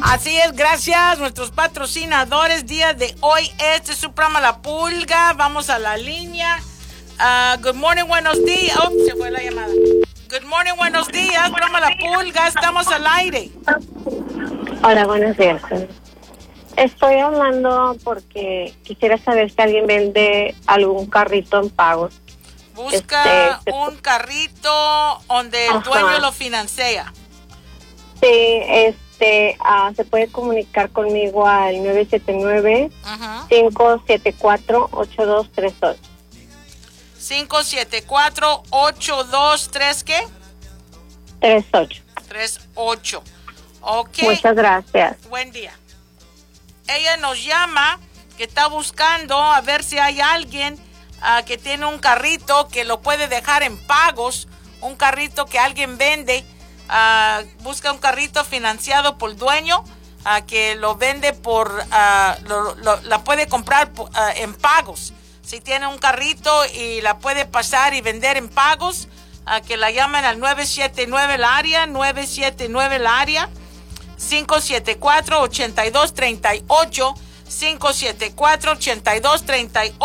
Así es, gracias. Nuestros patrocinadores, día de hoy, este es su programa La Pulga. Vamos a la línea. Good morning, buenos días. Oh, se fue la llamada. Good morning, buenos días. Programa La Pulga, estamos al aire. Hola, buenos días. Estoy hablando porque quisiera saber si alguien vende algún carrito en pagos. Busca un carrito donde el dueño lo financia. Sí, se puede comunicar conmigo al 979-574-8238. 574-8238, ¿qué? 38. Ok. Muchas gracias. Buen día. Ella nos llama que está buscando a ver si hay alguien que tiene un carrito que lo puede dejar en pagos, un carrito que alguien vende. Busca un carrito financiado por el dueño que lo vende la puede comprar en pagos. Si tiene un carrito y la puede pasar y vender en pagos, que la llamen al 979 el área, 574-8238, 574-8238.